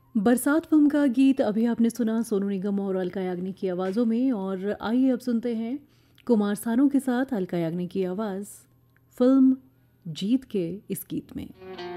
बरसात फिल्म का गीत अभी आपने सुना सोनू निगम और अलका याग्निक की आवाज़ों में। और आइए अब सुनते हैं कुमार सानू के साथ अलका याग्निक की आवाज़ फिल्म जीत के इस गीत में।